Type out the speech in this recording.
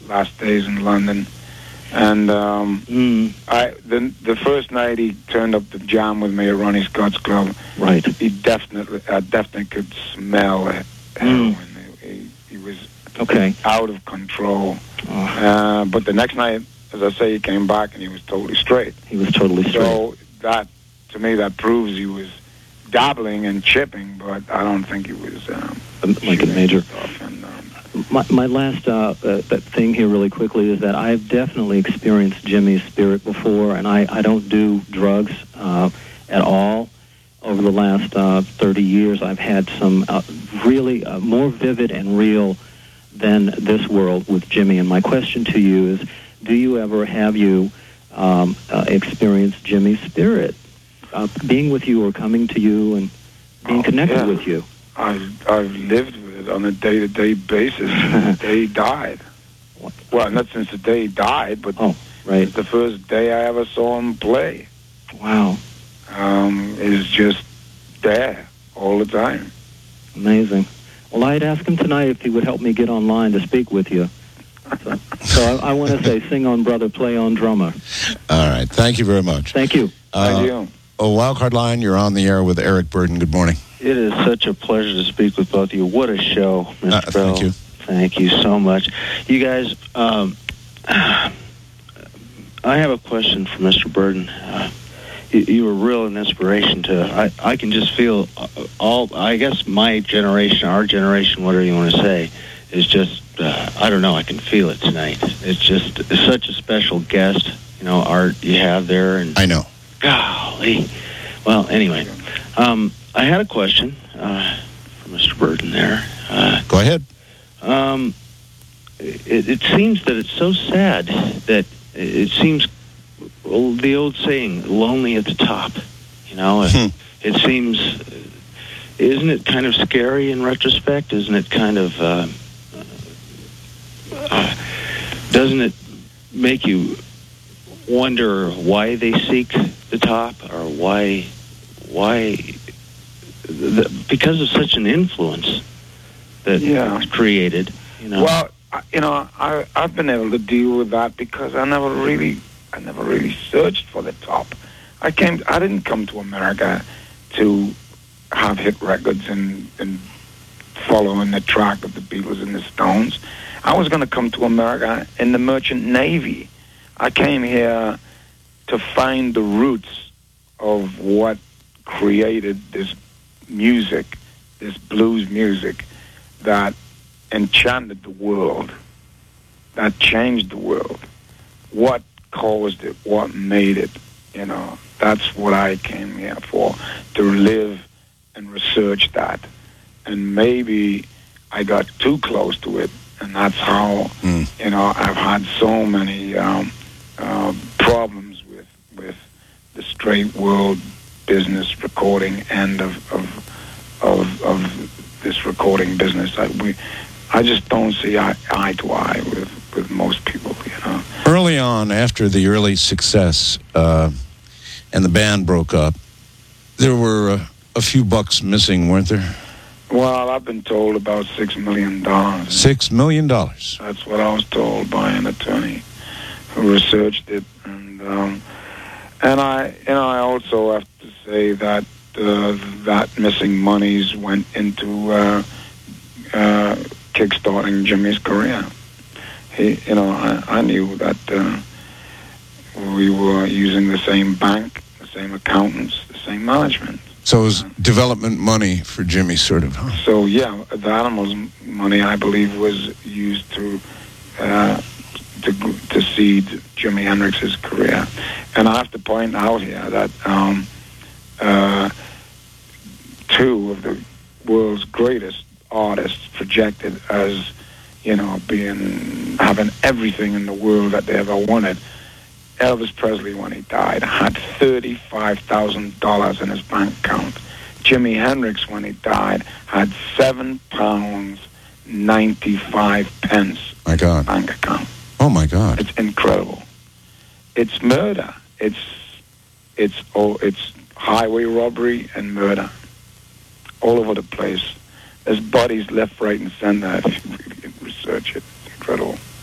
last days in London. And the first night he turned up the jam with me at Ronnie Scott's club. Right. He definitely could smell heroin. He was out of control. But the next night, as I say, he came back and he was totally straight. So that, to me, that proves he was dabbling and chipping, but I don't think he was like a major. My last thing here really quickly is that I've definitely experienced Jimmy's spirit before, and I don't do drugs at all. Over the last 30 years, I've had some really more vivid and real than this world with Jimmy. And my question to you is, do you ever have you experienced Jimmy's spirit being with you or coming to you and being connected with you? I've lived with it on a day-to-day basis since the day he died. Well, not since the day he died, but since the first day I ever saw him play. Wow. Is just there all the time. Amazing. Well, I'd ask him tonight if he would help me get online to speak with you. So I want to say, sing on, brother, play on, drummer. All right. Thank you very much. Thank you. Thank you. Wildcard Line, you're on the air with Eric Burden. Good morning. It is such a pleasure to speak with both of you. What a show, Mr. Bell. Thank you. Thank you so much. You guys, I have a question for Mr. Burden. You were real an inspiration to, I can just feel I guess my generation, our generation, whatever you want to say, is just, I don't know, I can feel it tonight. It's such a special guest, Art you have there. And I know. Golly. Well, anyway, I had a question for Mr. Burden there. Go ahead. It seems that it's so sad that it seems, the old saying, lonely at the top. It seems, isn't it kind of scary in retrospect? Isn't it kind of, doesn't it make you wonder why they seek the top, or why because of such an influence that it's created, Well, I've been able to deal with that because I never really searched for the top. I didn't come to America to have hit records and follow in the track of the Beatles and the Stones. I was going to come to America in the Merchant Navy. I came here to find the roots of what created this music, this blues music that enchanted the world, that changed the world. What caused it? What made it? That's what I came here for, to live and research that. And maybe I got too close to it, and that's how, I've had so many problems with the straight world business recording end of this recording business. I just don't see eye to eye with most people, Early on, after the early success and the band broke up, there were a few bucks missing, weren't there? Well, I've been told about $6 million. $6 million? That's what I was told by an attorney who researched it. And I also have to say that that missing monies went into kickstarting Jimmy's career. I knew that we were using the same bank, the same accountants, the same management. So it was development money for Jimmy, sort of, huh? So, yeah, the Animals money, I believe, was used to seed Jimi Hendrix's career. And I have to point out here that two of the world's greatest artists projected as, having everything in the world that they ever wanted. Elvis Presley, when he died, had $35,000 in his bank account. Jimi Hendrix, when he died, had £7.95 my God. bank account. Oh my God! It's incredible. It's murder. It's highway robbery and murder all over the place. There's bodies left, right, and center if you really research it. It's incredible.